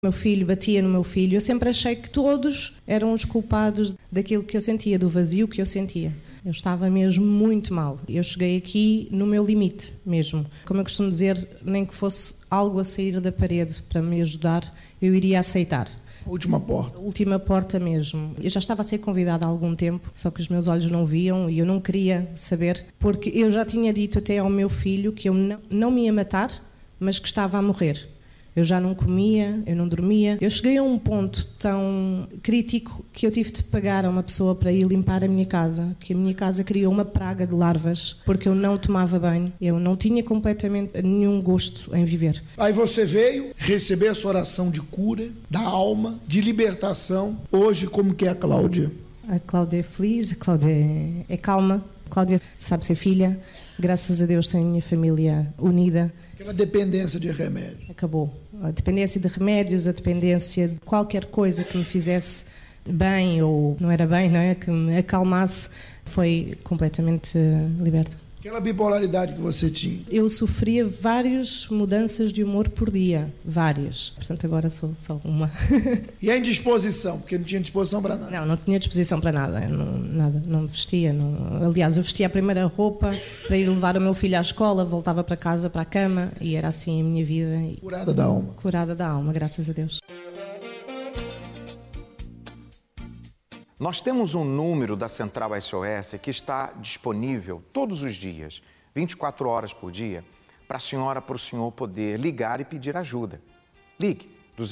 Meu filho batia no meu filho. Eu sempre achei que todos eram os culpados daquilo que eu sentia, do vazio que eu sentia. Eu estava mesmo muito mal. Eu cheguei aqui no meu limite mesmo. Como eu costumo dizer, nem que fosse algo a sair da parede para me ajudar, eu iria aceitar. Última porta. Última porta mesmo. Eu já estava a ser convidada há algum tempo, só que os meus olhos não viam e eu não queria saber, porque eu já tinha dito até ao meu filho que eu não me ia matar, mas que estava a morrer. Eu já não comia, eu não dormia. Eu cheguei a um ponto tão crítico que eu tive de pagar a uma pessoa para ir limpar a minha casa, que a minha casa criou uma praga de larvas, porque eu não tomava banho. Eu não tinha completamente nenhum gosto em viver. Aí você veio receber a sua oração de cura, da alma, de libertação. Hoje, como que é a Cláudia? A Cláudia é feliz, a Cláudia é calma, a Cláudia sabe ser filha. Graças a Deus tenho a minha família unida. Aquela dependência de remédio. Acabou. A dependência de remédios, a dependência de qualquer coisa que me fizesse bem ou não era bem, não é? Que me acalmasse, foi completamente liberta. Aquela bipolaridade que você tinha. Eu sofria várias mudanças de humor por dia, várias. Portanto, agora sou só uma. E a indisposição? Porque não tinha disposição para nada. Não tinha disposição para nada. Não vestia. Não. Aliás, eu vestia a primeira roupa para ir levar o meu filho à escola, voltava para casa, para a cama, e era assim a minha vida. Curada da alma. Curada da alma, graças a Deus. Nós temos um número da Central SOS que está disponível todos os dias, 24 horas por dia, para a senhora, para o senhor poder ligar e pedir ajuda. Ligue,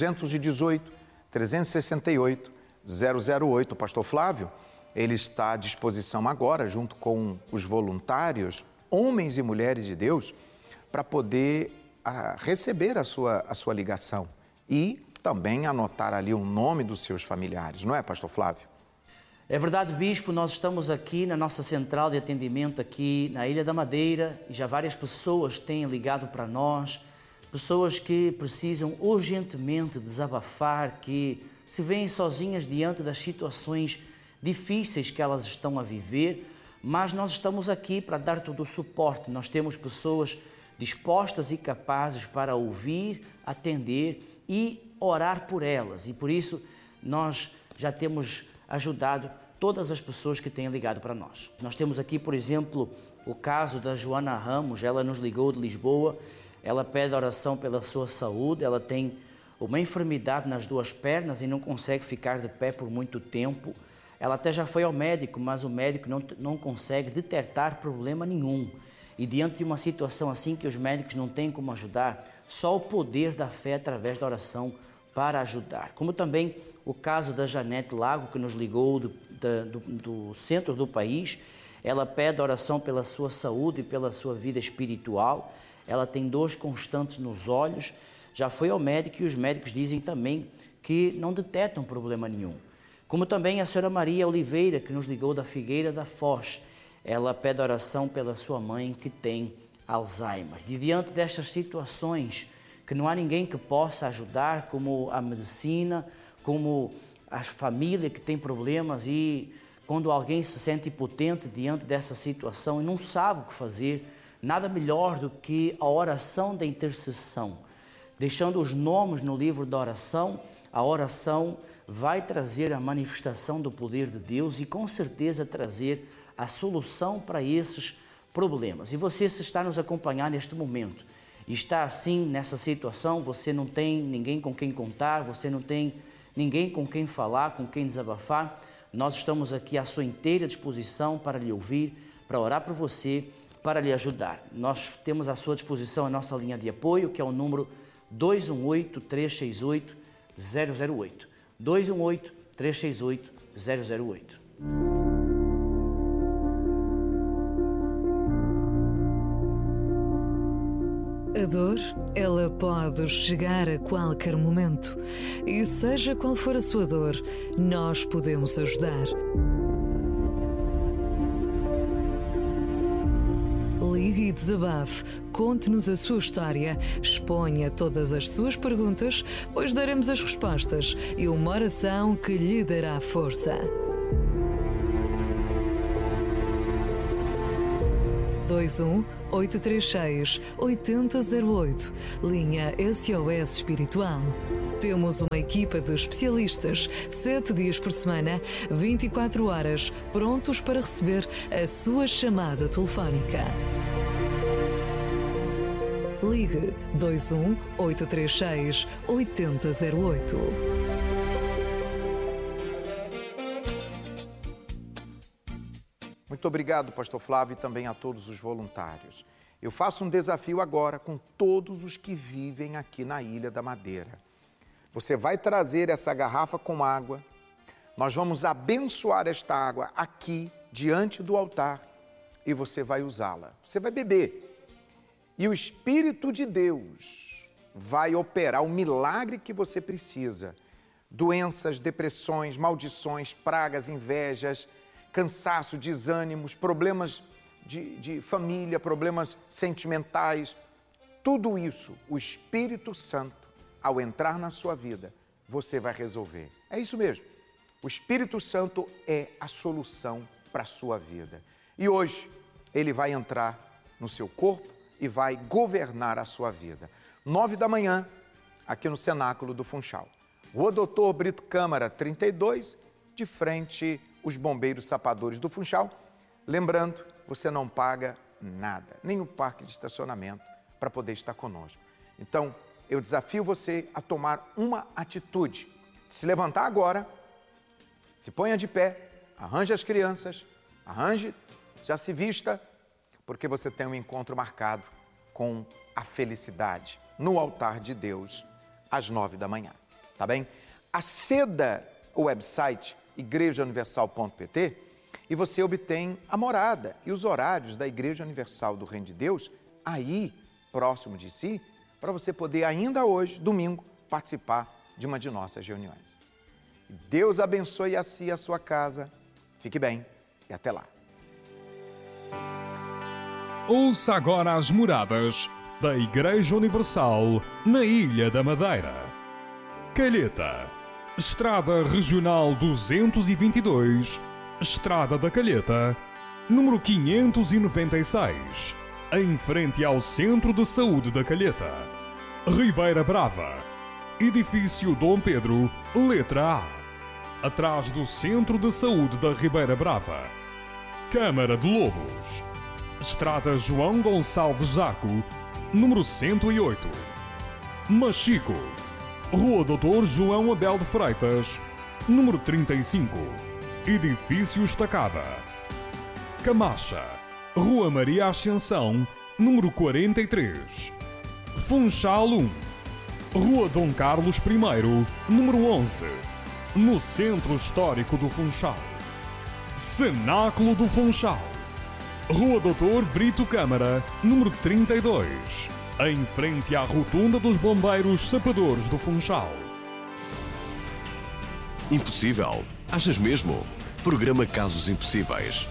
218-368-008. O pastor Flávio, ele está à disposição agora, junto com os voluntários, homens e mulheres de Deus, para poder receber a sua ligação e também anotar ali o nome dos seus familiares, não é, pastor Flávio? É verdade, bispo, nós estamos aqui na nossa central de atendimento aqui na Ilha da Madeira e já várias pessoas têm ligado para nós, pessoas que precisam urgentemente desabafar, que se veem sozinhas diante das situações difíceis que elas estão a viver, mas nós estamos aqui para dar todo o suporte. Nós temos pessoas dispostas e capazes para ouvir, atender e orar por elas, e por isso nós já temos ajudado todas as pessoas que têm ligado para nós. Nós temos aqui, por exemplo, o caso da Joana Ramos. Ela nos ligou de Lisboa, ela pede oração pela sua saúde, ela tem uma enfermidade nas duas pernas e não consegue ficar de pé por muito tempo. Ela até já foi ao médico, mas o médico não consegue detectar problema nenhum. E diante de uma situação assim que os médicos não têm como ajudar, só o poder da fé através da oração para ajudar. Como também o caso da Janete Lago, que nos ligou do centro do país. Ela pede oração pela sua saúde e pela sua vida espiritual. Ela tem dores constantes nos olhos, já foi ao médico e os médicos dizem também que não detectam problema nenhum. Como também a senhora Maria Oliveira, que nos ligou da Figueira da Foz. Ela pede oração pela sua mãe, que tem Alzheimer. E diante destas situações, que não há ninguém que possa ajudar, como a medicina, como a família que tem problemas, e quando alguém se sente impotente diante dessa situação e não sabe o que fazer, nada melhor do que a oração da intercessão. Deixando os nomes no livro da oração, a oração vai trazer a manifestação do poder de Deus e com certeza trazer a solução para esses problemas. E você, se está nos acompanhando neste momento e está assim nessa situação, você não tem ninguém com quem contar, você não tem ninguém com quem falar, com quem desabafar, nós estamos aqui à sua inteira disposição para lhe ouvir, para orar por você, para lhe ajudar. Nós temos à sua disposição a nossa linha de apoio, que é o número 218-368-008. 218-368-008. A dor, ela pode chegar a qualquer momento. E seja qual for a sua dor, nós podemos ajudar. Ligue e desabafe, conte-nos a sua história, exponha todas as suas perguntas, pois daremos as respostas e uma oração que lhe dará força. 21-836-8008, linha SOS Espiritual. Temos uma equipa de especialistas, 7 dias por semana, 24 horas, prontos para receber a sua chamada telefónica. Ligue 21 836 8008. Muito obrigado, pastor Flávio, e também a todos os voluntários. Eu faço um desafio agora com todos os que vivem aqui na Ilha da Madeira. Você vai trazer essa garrafa com água, nós vamos abençoar esta água aqui, diante do altar, e você vai usá-la. Você vai beber. E o Espírito de Deus vai operar o milagre que você precisa. Doenças, depressões, maldições, pragas, invejas, cansaço, desânimos, problemas de família, problemas sentimentais. Tudo isso, o Espírito Santo, ao entrar na sua vida, você vai resolver. É isso mesmo. O Espírito Santo é a solução para a sua vida. E hoje, ele vai entrar no seu corpo e vai governar a sua vida. 9 da manhã, aqui no Cenáculo do Funchal. Rua Doutor Brito Câmara, 32, de frente os bombeiros sapadores do Funchal. Lembrando, você não paga nada, nem o parque de estacionamento, para poder estar conosco. Então, eu desafio você a tomar uma atitude, de se levantar agora, se ponha de pé, arranje as crianças, já se vista, porque você tem um encontro marcado com a felicidade no altar de Deus, às 9 da manhã, tá bem? Aceda o website igrejauniversal.pt e você obtém a morada e os horários da Igreja Universal do Reino de Deus aí, próximo de si, para você poder ainda hoje, domingo, participar de uma de nossas reuniões. Deus abençoe a si e a sua casa. Fique bem e até lá. Ouça agora as moradas da Igreja Universal na Ilha da Madeira. Calheta, Estrada Regional 222, Estrada da Calheta, número 596, em frente ao Centro de Saúde da Calheta. Ribeira Brava, Edifício Dom Pedro, letra A, atrás do Centro de Saúde da Ribeira Brava. Câmara de Lobos, Estrada João Gonçalves Zaco, número 108. Machico, Rua Doutor João Abel de Freitas, número 35, Edifício Estacada. Camacha, Rua Maria Ascensão, número 43. Funchal 1, Rua Dom Carlos I, número 11, no Centro Histórico do Funchal. Cenáculo do Funchal, Rua Doutor Brito Câmara, número 32, em frente à Rotunda dos Bombeiros Sapadores do Funchal. Impossível? Achas mesmo? Programa Casos Impossíveis.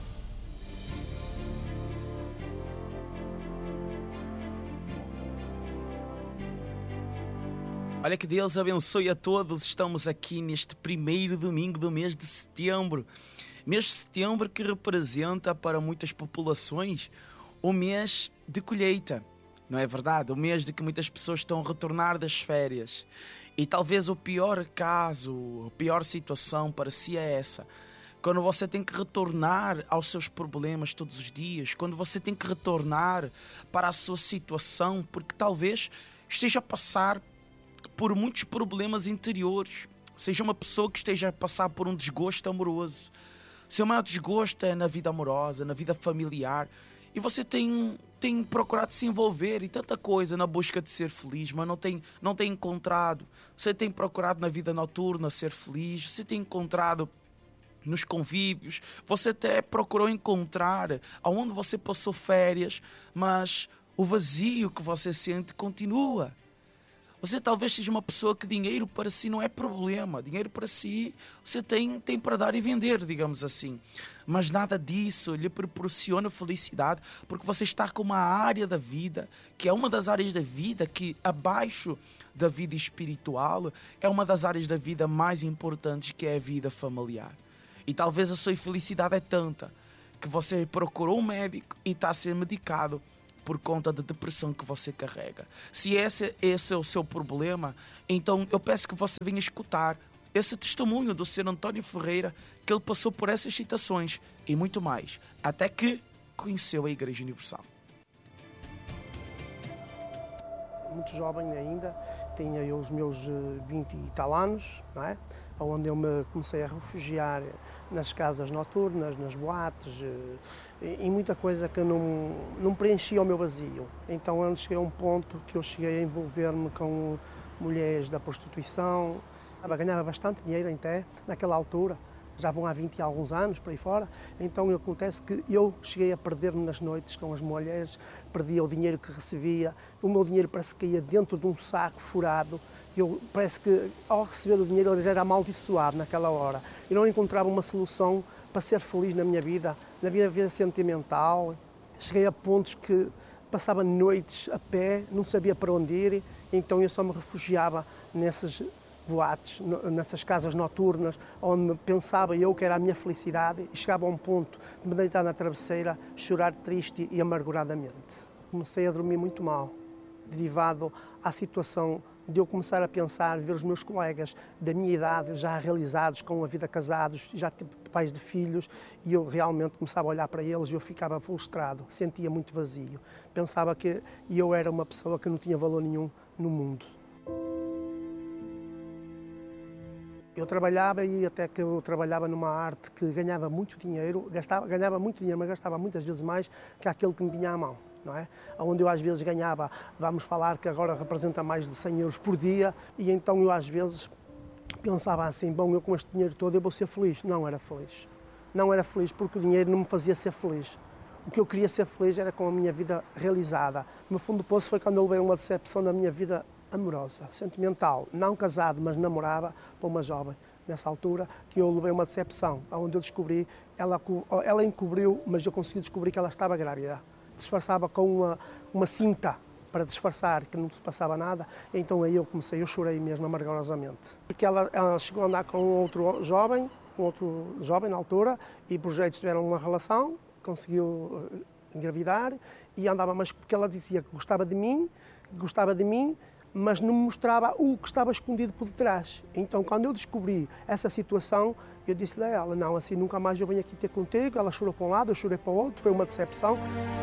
Olha, que Deus abençoe a todos. Estamos aqui neste primeiro domingo do mês de setembro. Mês de setembro que representa para muitas populações o mês de colheita, não é verdade? O mês de que muitas pessoas estão a retornar das férias. E talvez o pior caso, a pior situação para si é essa. Quando você tem que retornar aos seus problemas todos os dias, quando você tem que retornar para a sua situação, porque talvez esteja a passar por muitos problemas interiores. Seja uma pessoa que esteja a passar por um desgosto amoroso. Seu maior desgosto é na vida amorosa, na vida familiar. E você tem procurado se envolver em tanta coisa na busca de ser feliz, mas não tem encontrado. Você tem procurado na vida noturna ser feliz, você tem encontrado nos convívios, você até procurou encontrar aonde você passou férias, mas o vazio que você sente continua. Você talvez seja uma pessoa que dinheiro para si não é problema. Dinheiro para si você tem para dar e vender, digamos assim. Mas nada disso lhe proporciona felicidade, porque você está com uma área da vida, que é uma das áreas da vida que, abaixo da vida espiritual, é uma das áreas da vida mais importantes, que é a vida familiar. E talvez a sua infelicidade é tanta que você procurou um médico e está a ser medicado por conta da depressão que você carrega. Se esse é o seu problema, então eu peço que você venha escutar esse testemunho do Sr. António Ferreira, que ele passou por essas situações e muito mais, até que conheceu a Igreja Universal. Muito jovem ainda, tinha eu os meus 20 e tal anos, não é? Onde eu me comecei a refugiar nas casas noturnas, nas boates, e muita coisa que não preenchia o meu vazio. Então eu cheguei a um ponto que eu cheguei a envolver-me com mulheres da prostituição. Eu ganhava bastante dinheiro até naquela altura, já vão há 20 e alguns anos por aí fora. Então acontece que eu cheguei a perder-me nas noites com as mulheres, perdia o dinheiro que recebia, o meu dinheiro parece que caía dentro de um saco furado. Eu parece que ao receber o dinheiro eu já era amaldiçoado naquela hora. Eu não encontrava uma solução para ser feliz na minha vida vida sentimental. Cheguei a pontos que passava noites a pé, não sabia para onde ir, então eu só me refugiava nessas boates, nessas casas noturnas, onde pensava eu que era a minha felicidade, e chegava a um ponto de me deitar na travesseira, chorar triste e amarguradamente. Comecei a dormir muito mal, derivado à situação de eu começar a pensar, ver os meus colegas da minha idade já realizados, com a vida casados, já pais de filhos, e eu realmente começava a olhar para eles e eu ficava frustrado, sentia muito vazio. Pensava que eu era uma pessoa que não tinha valor nenhum no mundo. Eu trabalhava e até que eu trabalhava numa arte que ganhava muito dinheiro, ganhava muito dinheiro, mas gastava muitas vezes mais que aquele que me vinha à mão. Não é? Onde eu às vezes ganhava, vamos falar que agora representa mais de 100 euros por dia, e então eu às vezes pensava assim, bom, eu com este dinheiro todo eu vou ser feliz. Não era feliz. Não era feliz porque o dinheiro não me fazia ser feliz. O que eu queria ser feliz era com a minha vida realizada. No fundo do poço foi quando eu levei uma decepção na minha vida amorosa, sentimental. Não casado, mas namorava para uma jovem. Nessa altura, que eu levei uma decepção, onde eu descobri, ela encobriu, mas eu consegui descobrir que ela estava grávida. Disfarçava com uma cinta para disfarçar que não se passava nada, então aí eu chorei mesmo amargurosamente. Porque ela chegou a andar com outro jovem na altura, e por jeito tiveram uma relação, conseguiu engravidar, e andava, mas porque ela dizia que gostava de mim, mas não me mostrava o que estava escondido por detrás. Então, quando eu descobri essa situação, eu disse a ela, não, assim nunca mais eu venho aqui ter contigo. Ela chorou para um lado, eu chorei para o outro, foi uma decepção.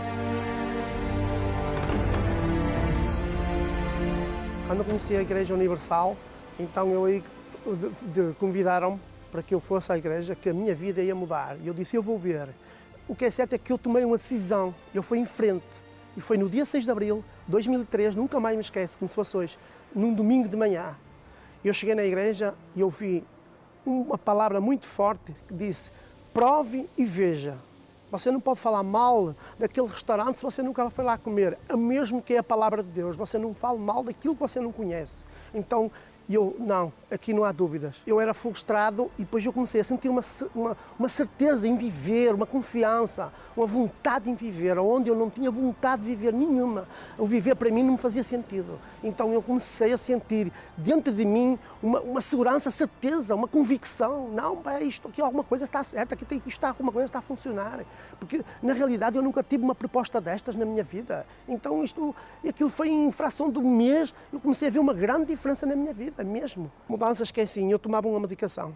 Quando eu conheci a Igreja Universal, então convidaram-me para que eu fosse à igreja, que a minha vida ia mudar. E eu disse, eu vou ver. O que é certo é que eu tomei uma decisão, eu fui em frente. E foi no dia 6 de abril de 2003, nunca mais me esqueço, como se fosse hoje, num domingo de manhã. Eu cheguei na igreja e ouvi uma palavra muito forte que disse, prove e veja. Você não pode falar mal daquele restaurante se você nunca foi lá comer. Mesmo que é a palavra de Deus, você não fala mal daquilo que você não conhece. Então, não, aqui não há dúvidas. Eu era frustrado e depois eu comecei a sentir uma certeza em viver, uma confiança, uma vontade em viver, onde eu não tinha vontade de viver nenhuma. O viver para mim não me fazia sentido. Então eu comecei a sentir dentro de mim uma segurança, certeza, uma convicção. Não, isto aqui alguma coisa está certa, alguma coisa está a funcionar. Porque na realidade eu nunca tive uma proposta destas na minha vida. Então aquilo foi em fração de um mês, eu comecei a ver uma grande diferença na minha vida. Mesmo. Mudanças que é assim, eu tomava uma medicação.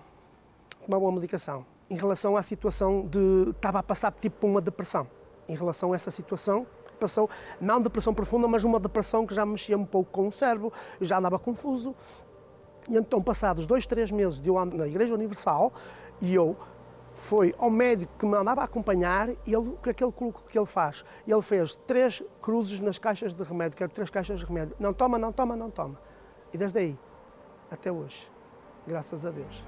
Em relação à situação estava a passar tipo uma depressão. Em relação a essa situação, passou, não depressão profunda, mas uma depressão que já mexia um pouco com o cérebro, eu já andava confuso. E então, passados 2, 3 meses de eu andar na Igreja Universal, e eu fui ao médico que me andava a acompanhar, e aquele que ele faz, ele fez 3 cruzes nas caixas de remédio, que eram 3 caixas de remédio. Não toma. E desde aí, até hoje, graças a Deus.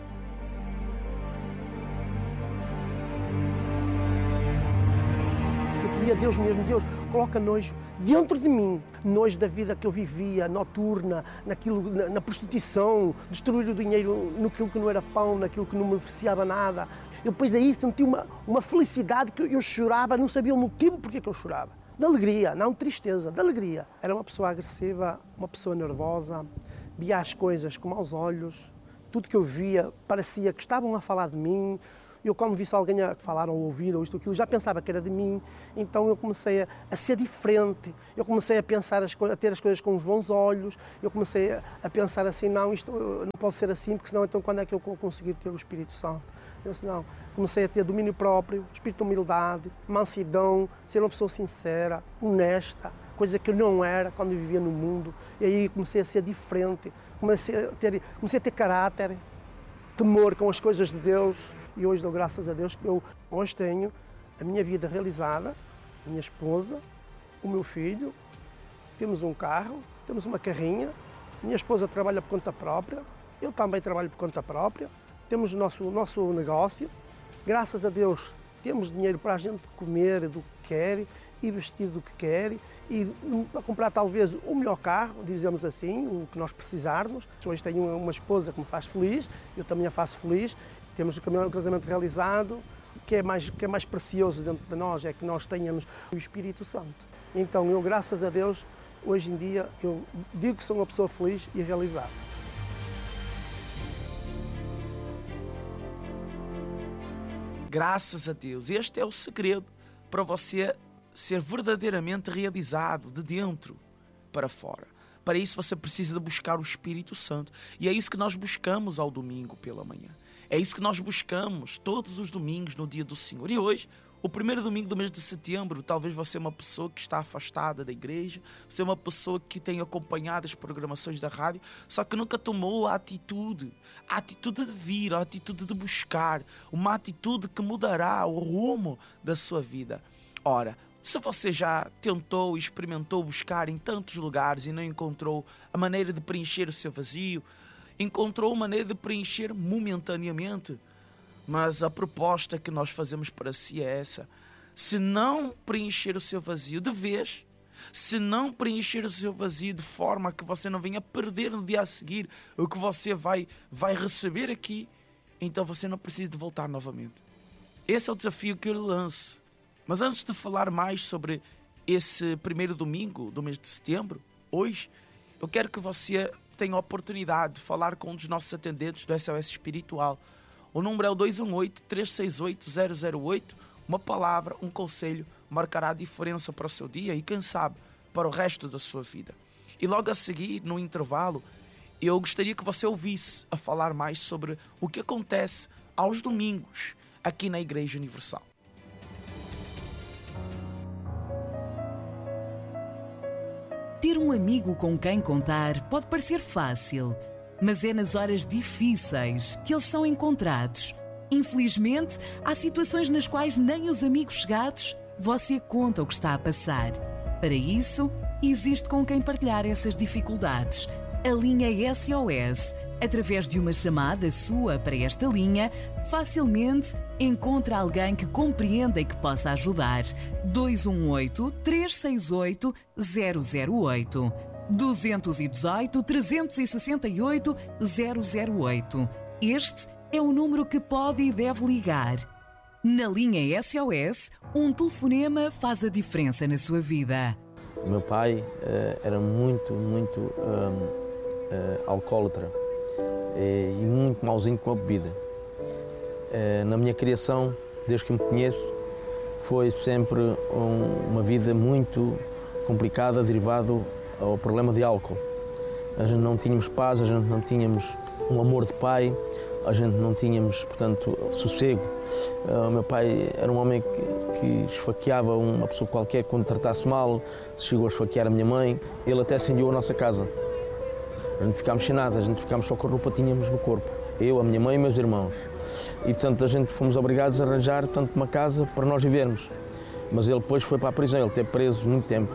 Eu pedi a Deus mesmo, Deus, coloca nojo dentro de mim, nojo da vida que eu vivia, noturna, na prostituição, destruir o dinheiro naquilo que não era pão, naquilo que não me beneficiava nada. Eu depois daí senti uma felicidade que eu chorava, não sabia o motivo porque que eu chorava. De alegria, não de tristeza, de alegria. Era uma pessoa agressiva, uma pessoa nervosa, via as coisas com maus olhos, tudo que eu via parecia que estavam a falar de mim, Eu, quando vi alguém a falar ou ouvir ou isto ou aquilo, já pensava que era de mim. Então eu comecei a ser diferente. Eu comecei a pensar, a ter as coisas com os bons olhos. Eu comecei a pensar assim, não, isto não pode ser assim, porque senão então quando é que eu vou conseguir ter o Espírito Santo? Eu disse, não. Comecei a ter domínio próprio, espírito de humildade, mansidão, ser uma pessoa sincera, honesta, coisa que eu não era quando eu vivia no mundo. E aí comecei a ser diferente, comecei a ter caráter, temor com as coisas de Deus. E hoje dou graças a Deus que eu hoje tenho a minha vida realizada, a minha esposa, o meu filho, temos um carro, temos uma carrinha, minha esposa trabalha por conta própria, eu também trabalho por conta própria, temos o nosso negócio, graças a Deus temos dinheiro para a gente comer do que quer e vestir do que quer e para comprar talvez o melhor carro, dizemos assim, o que nós precisarmos. Hoje tenho uma esposa que me faz feliz, eu também a faço feliz. Temos o casamento realizado. O que é mais precioso dentro de nós é que nós tenhamos o Espírito Santo. Então eu, graças a Deus, hoje em dia, eu digo que sou uma pessoa feliz e realizada. Graças a Deus, este é o segredo para você ser verdadeiramente realizado de dentro para fora. Para isso você precisa de buscar o Espírito Santo. E é isso que nós buscamos ao domingo pela manhã. É isso que nós buscamos todos os domingos no dia do Senhor. E hoje, o primeiro domingo do mês de setembro, talvez você é uma pessoa que está afastada da igreja, você é uma pessoa que tem acompanhado as programações da rádio, só que nunca tomou a atitude de vir, a atitude de buscar, uma atitude que mudará o rumo da sua vida. Ora, se você já tentou e experimentou buscar em tantos lugares e não encontrou a maneira de preencher o seu vazio, encontrou uma maneira de preencher momentaneamente, mas a proposta que nós fazemos para si é essa: se não preencher o seu vazio de vez, se não preencher o seu vazio de forma que você não venha perder no dia a seguir o que você vai receber aqui, então você não precisa de voltar novamente. Esse é o desafio que eu lhe lanço. Mas antes de falar mais sobre esse primeiro domingo do mês de setembro, hoje, eu quero que você tenha a oportunidade de falar com um dos nossos atendentes do SOS Espiritual. O número é o 218-368-008. Uma palavra, um conselho marcará a diferença para o seu dia e, quem sabe, para o resto da sua vida. E logo a seguir, no intervalo, eu gostaria que você ouvisse a falar mais sobre o que acontece aos domingos aqui na Igreja Universal. Ter um amigo com quem contar pode parecer fácil, mas é nas horas difíceis que eles são encontrados. Infelizmente, há situações nas quais nem os amigos chegados você conta o que está a passar. Para isso, existe com quem partilhar essas dificuldades. A linha SOS, através de uma chamada sua para esta linha, facilmente encontra alguém que compreenda e que possa ajudar. 218-368-008. 218-368-008. Este é o número que pode e deve ligar. Na linha SOS, um telefonema faz a diferença na sua vida. O meu pai era muito alcoólatra e muito mauzinho com a bebida. Na minha criação, desde que me conheço, foi sempre uma vida muito complicada, derivado ao problema de álcool. A gente não tínhamos paz, a gente não tínhamos um amor de pai, a gente não tínhamos, portanto, sossego. O meu pai era um homem que esfaqueava uma pessoa qualquer quando tratasse mal, chegou a esfaquear a minha mãe. Ele até incendiou a nossa casa. A gente ficámos sem nada, a gente ficámos só com a roupa que tínhamos no corpo. Eu, a minha mãe e meus irmãos. E, portanto, a gente fomos obrigados a arranjar, tanto uma casa para nós vivermos. Mas ele depois foi para a prisão, ele esteve preso muito tempo.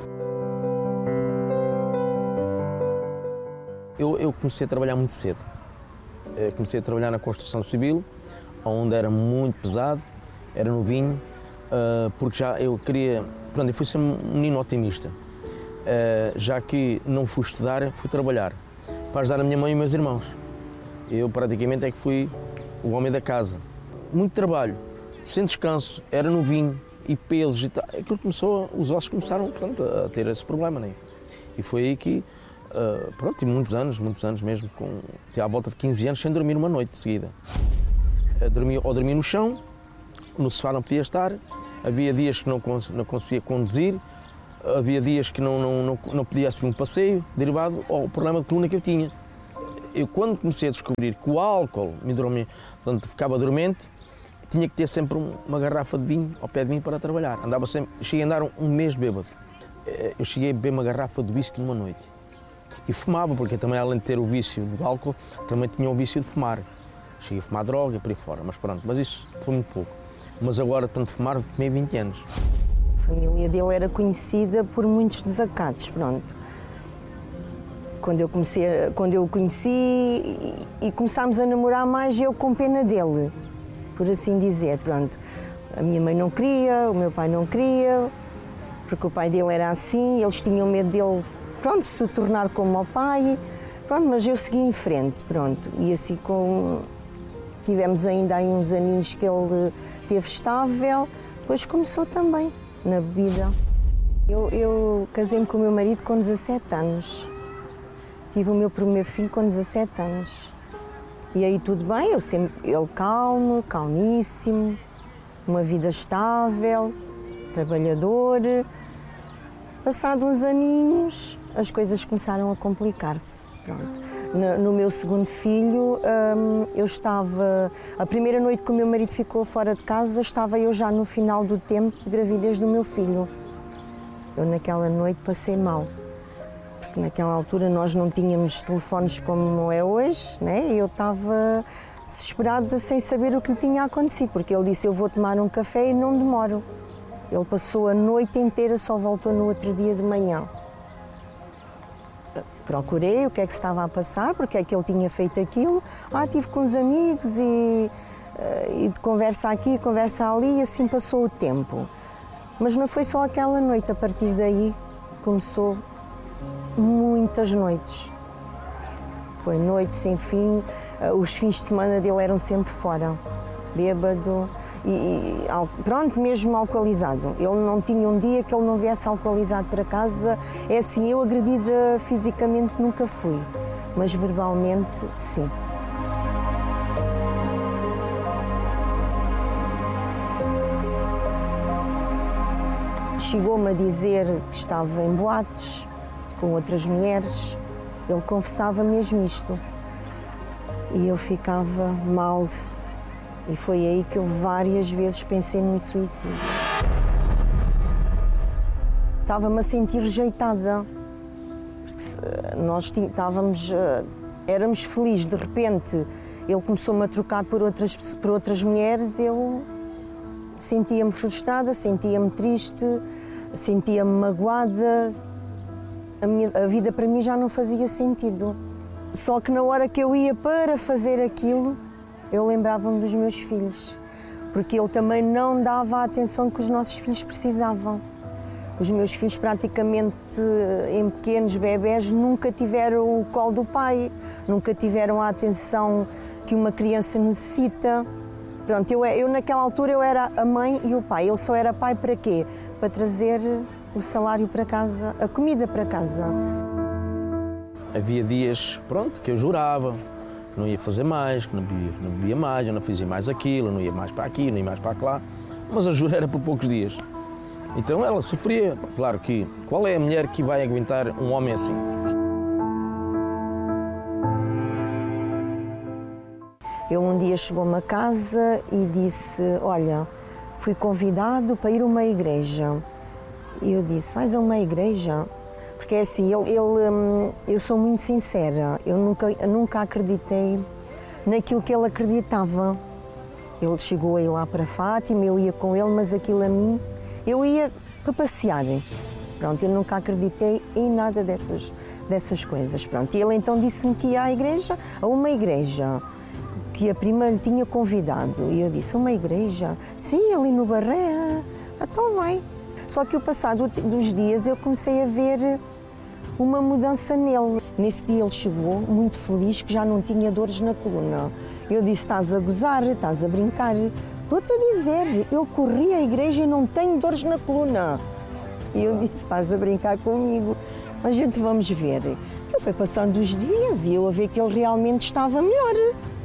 Eu comecei a trabalhar muito cedo. Comecei a trabalhar na construção civil, onde era muito pesado, era novinho, porque já eu queria... Pronto, eu fui ser um menino otimista. Já que não fui estudar, fui trabalhar para ajudar a minha mãe e meus irmãos. Eu praticamente é que fui o homem da casa. Muito trabalho, sem descanso, era novinho, e pelos e tal. Aquilo começou, os ossos começaram, portanto, a ter esse problema, né? E foi aí que, pronto, tive muitos anos mesmo, até à volta de 15 anos, sem dormir uma noite de seguida. Dormia no chão, no sofá não podia estar, havia dias que não conseguia conduzir, havia dias que não podia assumir um passeio, derivado ao problema de coluna que eu tinha. Eu, quando comecei a descobrir que o álcool me dormia, portanto, ficava dormente, tinha que ter sempre uma garrafa de vinho ao pé de mim para trabalhar. Cheguei a andar um mês bêbado. Eu cheguei a beber uma garrafa de whisky numa noite. E fumava, porque também, além de ter o vício do álcool, também tinha o vício de fumar. Cheguei a fumar droga e por aí fora, mas pronto, mas isso foi muito pouco. Mas agora, tanto fumar, fumei 20 anos. A família dele era conhecida por muitos desacatos, pronto. Quando eu o conheci e começámos a namorar mais, eu com pena dele, por assim dizer, pronto. A minha mãe não queria, o meu pai não queria, porque o pai dele era assim, eles tinham medo dele, pronto, se tornar como o pai, pronto, mas eu segui em frente, pronto. E assim tivemos ainda aí uns aninhos que ele teve estável, depois começou também na bebida. Eu casei-me com o meu marido com 17 anos. Tive o meu primeiro filho com 17 anos. E aí tudo bem, ele calmo, calmíssimo, uma vida estável, trabalhador. Passado uns aninhos, as coisas começaram a complicar-se. No meu segundo filho, eu estava... A primeira noite que o meu marido ficou fora de casa, estava eu já no final do tempo de gravidez do meu filho. Eu naquela noite passei mal. Porque naquela altura nós não tínhamos telefones como é hoje, né? Eu estava desesperada sem saber o que lhe tinha acontecido, porque ele disse, eu vou tomar um café e não demoro. Ele passou a noite inteira, só voltou no outro dia de manhã. Procurei o que é que estava a passar, porque é que ele tinha feito aquilo. Estive com os amigos e de conversa aqui, conversa ali, e assim passou o tempo. Mas não foi só aquela noite, a partir daí começou muitas noites. Foi noite sem fim, os fins de semana dele eram sempre fora, bêbado e pronto, mesmo alcoolizado. Ele não tinha um dia que ele não viesse alcoolizado para casa. É assim, eu agredida fisicamente nunca fui, mas verbalmente sim. Chegou-me a dizer que estava em boates com outras mulheres. Ele confessava mesmo isto. E eu ficava mal. E foi aí que eu várias vezes pensei no suicídio. Estava-me a sentir rejeitada. Porque nós éramos felizes. De repente, ele começou-me a trocar por outras mulheres. Eu sentia-me frustrada, sentia-me triste, sentia-me magoada. A vida para mim já não fazia sentido. Só que na hora que eu ia para fazer aquilo, eu lembrava-me dos meus filhos, porque ele também não dava a atenção que os nossos filhos precisavam. Os meus filhos, praticamente em pequenos bebés, nunca tiveram o colo do pai, nunca tiveram a atenção que uma criança necessita. Pronto, eu naquela altura eu era a mãe e o pai. Ele só era pai para quê? Para trazer o salário para casa, a comida para casa. Havia dias, pronto, que eu jurava que não ia fazer mais, que não bebia mais, eu não fazia mais aquilo, não ia mais para aqui, não ia mais para lá. Mas a jura era por poucos dias. Então ela sofria. Claro que, qual é a mulher que vai aguentar um homem assim? Ele um dia chegou-me a casa e disse, olha, fui convidado para ir a uma igreja. E eu disse, vais a uma igreja? Porque é assim, eu sou muito sincera, eu nunca acreditei naquilo que ele acreditava. Ele chegou a ir lá para Fátima, eu ia com ele, mas aquilo a mim, eu ia para passear. Pronto, eu nunca acreditei em nada dessas coisas. Pronto, e ele então disse-me que ia à igreja, a uma igreja, que a prima lhe tinha convidado. E eu disse, uma igreja? Sim, ali no Barré. Então vai. Só que o passado dos dias eu comecei a ver uma mudança nele. Nesse dia ele chegou muito feliz, que já não tinha dores na coluna. Eu disse, estás a gozar, estás a brincar. Estou-te a dizer, eu corri à igreja e não tenho dores na coluna. E eu disse, estás a brincar comigo. A gente vamos ver. Ele foi passando os dias e eu a ver que ele realmente estava melhor.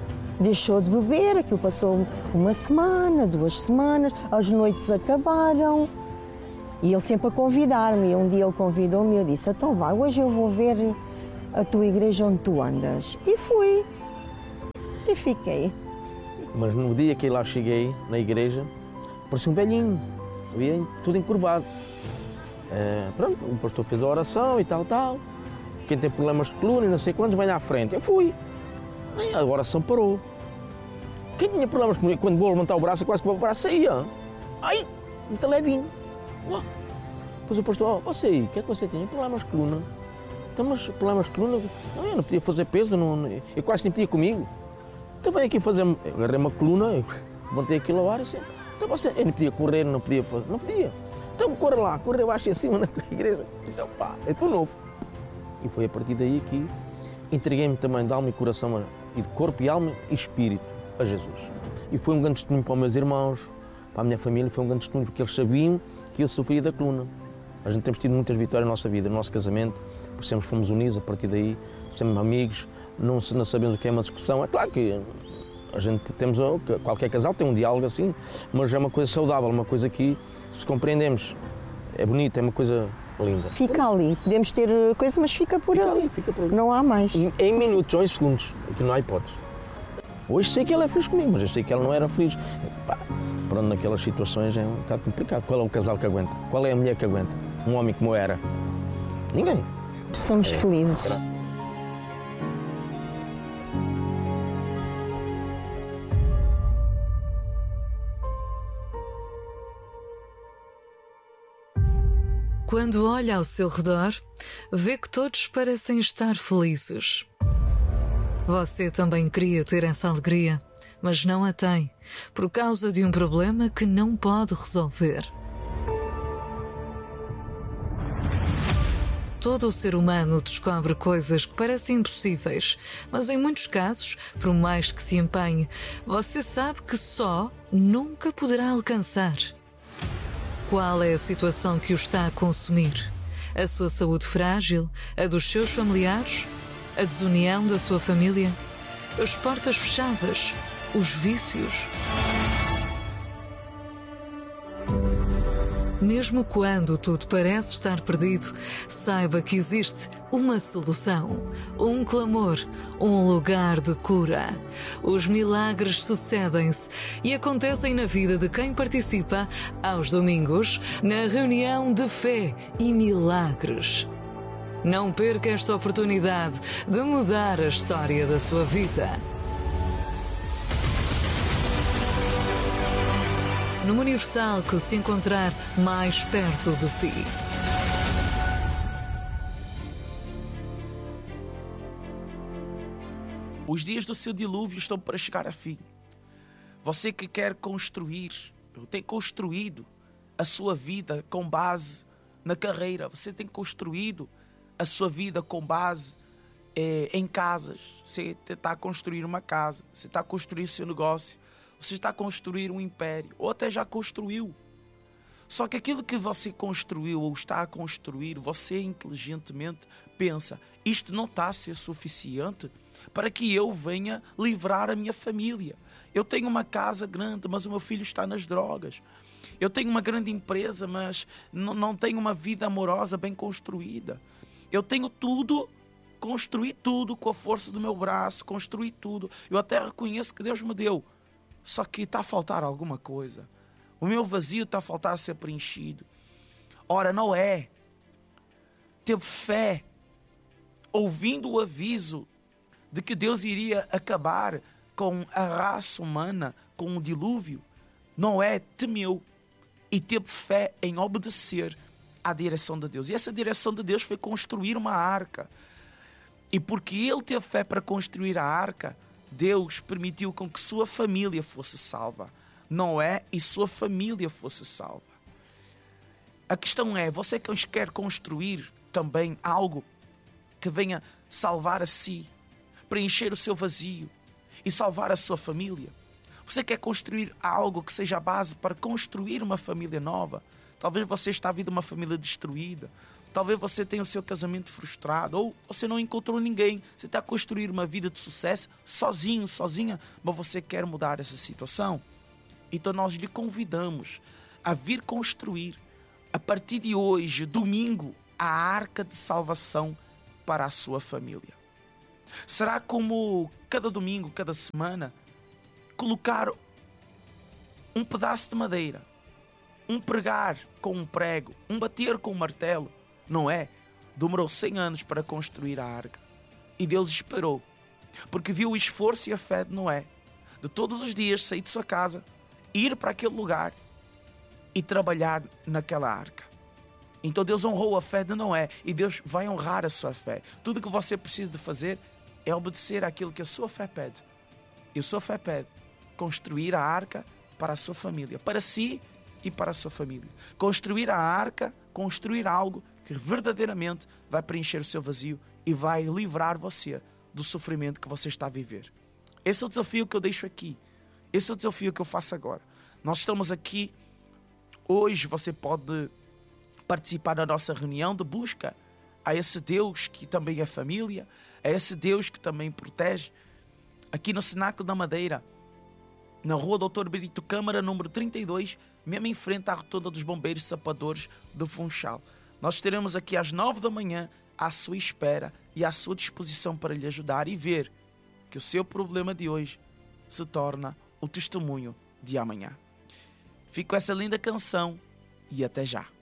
deixou de beber, aquilo passou uma semana, 2 semanas, as noites acabaram. E ele sempre a convidar-me, e um dia ele convidou-me e eu disse, então vai, hoje eu vou ver a tua igreja onde tu andas. E fui, e fiquei. Mas no dia que lá cheguei, na igreja, parecia um velhinho, havia tudo encurvado. Pronto, o pastor fez a oração e tal. Quem tem problemas de coluna e não sei quantos, vem à frente. Eu fui. Aí a oração parou. Quem tinha problemas comigo, quando vou levantar o braço, quase que o braço saía. Ai, muito levinho. Depois o pastor, você aí, o que é que você tinha? Problemas de coluna. Então, mas problemas de coluna? Não, eu não podia fazer peso, eu quase que nem podia comigo. Então vem aqui fazer, eu agarrei uma coluna, levantei aquilo ao ar e assim. Então você, eu não podia correr, não podia fazer, não podia. Então corra lá, corre baixo e acima na igreja. Disse, opá, eu estou novo. E foi a partir daí que entreguei-me também de alma e coração, e de corpo e alma e espírito a Jesus. E foi um grande testemunho para os meus irmãos, para a minha família, foi um grande testemunho porque eles sabiam que eu sofria da coluna. A gente temos tido muitas vitórias na nossa vida, no nosso casamento, porque sempre fomos unidos a partir daí, sempre amigos, não sabemos o que é uma discussão. É claro que a gente temos, qualquer casal tem um diálogo assim, mas é uma coisa saudável, uma coisa que, se compreendemos, é bonita, é uma coisa linda. Fica ali, podemos ter coisa, mas fica por ali. Não há mais. Em minutos ou em segundos, que não há hipótese. Hoje sei que ela é feliz comigo, mas eu sei que ela não era feliz. Pronto, naquelas situações é um bocado complicado. Qual é o casal que aguenta? Qual é a mulher que aguenta? Um homem como eu era? Ninguém. Somos felizes. Quando olha ao seu redor, vê que todos parecem estar felizes. Você também queria ter essa alegria, mas não a tem, por causa de um problema que não pode resolver. Todo o ser humano descobre coisas que parecem impossíveis, mas em muitos casos, por mais que se empenhe, você sabe que só nunca poderá alcançar. Qual é a situação que o está a consumir? A sua saúde frágil? A dos seus familiares? A desunião da sua família? As portas fechadas? Os vícios? Mesmo quando tudo parece estar perdido, saiba que existe uma solução, um clamor, um lugar de cura. Os milagres sucedem-se e acontecem na vida de quem participa aos domingos na reunião de fé e milagres. Não perca esta oportunidade de mudar a história da sua vida. Numa Universal que se encontrar mais perto de si. Os dias do seu dilúvio estão para chegar a fim. Você que quer construir, tem construído a sua vida com base na carreira. Você tem construído a sua vida com base em casas. Você está a construir uma casa, você está a construir o seu negócio. Você está a construir um império, ou até já construiu. Só que aquilo que você construiu ou está a construir, você inteligentemente pensa, isto não está a ser suficiente para que eu venha livrar a minha família. Eu tenho uma casa grande, mas o meu filho está nas drogas. Eu tenho uma grande empresa, mas não tenho uma vida amorosa bem construída. Eu tenho tudo, construí tudo com a força do meu braço, construí tudo. Eu até reconheço que Deus me deu. Só que está a faltar alguma coisa. O meu vazio está a faltar a ser preenchido. Ora, Noé teve fé, ouvindo o aviso de que Deus iria acabar com a raça humana, com o dilúvio. Noé temeu e teve fé em obedecer à direção de Deus. E essa direção de Deus foi construir uma arca. E porque ele teve fé para construir a arca, Deus permitiu com que sua família fosse salva. Noé e sua família fosse salva. A questão é, você quer construir também algo que venha salvar a si, preencher o seu vazio e salvar a sua família? Você quer construir algo que seja a base para construir uma família nova? Talvez você está a vir de uma família destruída. Talvez você tenha o seu casamento frustrado, ou você não encontrou ninguém. Você está a construir uma vida de sucesso sozinho, sozinha, mas você quer mudar essa situação. Então nós lhe convidamos a vir construir, a partir de hoje, domingo, a arca de salvação para a sua família. Será como cada domingo, cada semana, colocar um pedaço de madeira, um pregar com um prego, um bater com um martelo. Noé demorou 100 anos para construir a arca. E Deus esperou, porque viu o esforço e a fé de Noé, de todos os dias sair de sua casa, ir para aquele lugar e trabalhar naquela arca. Então Deus honrou a fé de Noé e Deus vai honrar a sua fé. Tudo o que você precisa de fazer é obedecer àquilo que a sua fé pede. E a sua fé pede construir a arca para a sua família, para si e para a sua família. Construir a arca, construir algo que verdadeiramente vai preencher o seu vazio e vai livrar você do sofrimento que você está a viver. Esse é o desafio que eu deixo aqui. Esse é o desafio que eu faço agora. Nós estamos aqui. Hoje você pode participar da nossa reunião de busca a esse Deus que também é família, a esse Deus que também protege. Aqui no Cenáculo da Madeira, na rua Doutor Brito Câmara, número 32, mesmo em frente à rotunda dos bombeiros sapadores do Funchal. Nós estaremos aqui às 9 da manhã à sua espera e à sua disposição para lhe ajudar e ver que o seu problema de hoje se torna o testemunho de amanhã. Fico com essa linda canção e até já.